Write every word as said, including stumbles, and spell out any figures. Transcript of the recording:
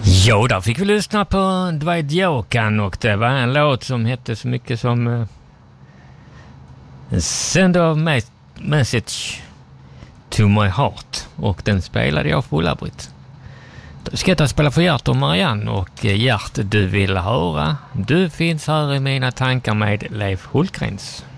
Jo, där fick vi lyssna på Dwight Yoakam och det var en låt som hette så mycket som uh, Send a Message to My Heart, och den spelade jag för Ulla-Britt. Då ska jag ta spela för Gert och Marianne, och Gert, du vill höra. Du finns här i mina tankar med Leif Hultgrens.